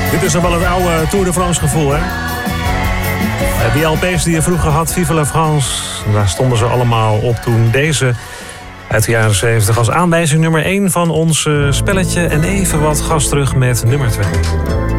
Dit is nog wel het oude Tour de France gevoel, hè? Die LP's die je vroeger had, Vive la France, daar stonden ze allemaal op toen. Deze uit de jaren 70 als aanwijzing nummer 1 van ons spelletje. En even wat gas terug met nummer 2.